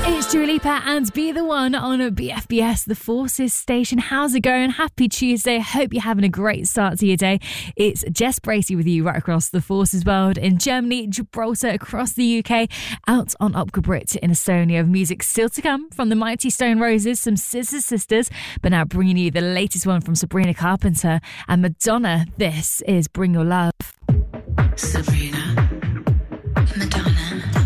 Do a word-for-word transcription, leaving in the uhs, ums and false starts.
It's Dua Lipa and Be The One on B F B S, the Forces station. How's it going? Happy Tuesday. Hope you're having a great start to your day. It's Jess Bracey with you right across the Forces world in Germany, Gibraltar, across the U K, out on Upgabrit in Estonia. Music still to come from the Mighty Stone Roses, some Scissor Sisters, but now bringing you the latest one from Sabrina Carpenter and Madonna. This is Bring Your Love. Sabrina.